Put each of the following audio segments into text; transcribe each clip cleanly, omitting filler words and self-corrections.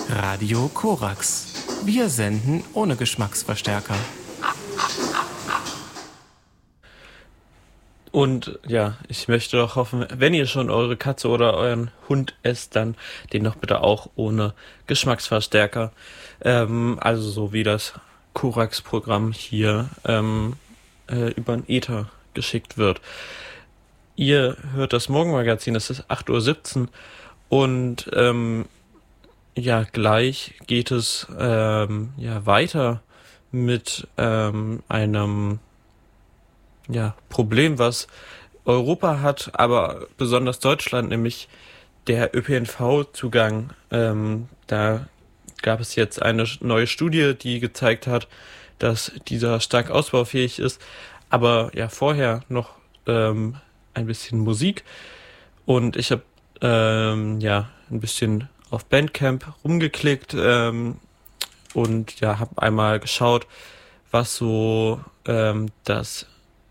Radio Korax. Wir senden ohne Geschmacksverstärker. Und ja, ich möchte doch hoffen, wenn ihr schon eure Katze oder euren Hund esst, dann den doch bitte auch ohne Geschmacksverstärker. Also so wie das Korax-Programm hier über den Äther geschickt wird. Ihr hört das Morgenmagazin, es ist 8:17 Uhr und ja, gleich geht es weiter mit einem Problem, was Europa hat, aber besonders Deutschland, nämlich der ÖPNV-Zugang. Da gab es jetzt eine neue Studie, die gezeigt hat, dass dieser stark ausbaufähig ist. Aber ja, vorher noch ein bisschen Musik. Und ich habe ein bisschen auf Bandcamp rumgeklickt und ja, habe einmal geschaut, was so das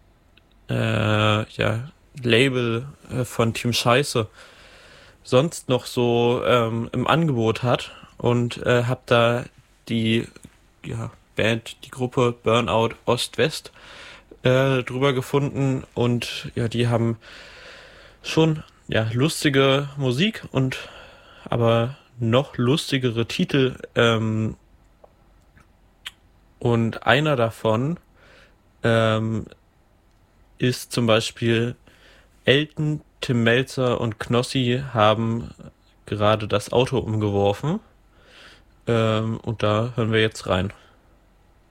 Label von Team Scheiße sonst noch so im Angebot hat und habe da die Band, die Gruppe Burnout Ost-West drüber gefunden und ja, die haben schon lustige Musik und aber noch lustigere Titel und einer davon ist zum Beispiel Elton, Tim Melzer und Knossi haben gerade das Auto umgeworfen. Und da hören wir jetzt rein.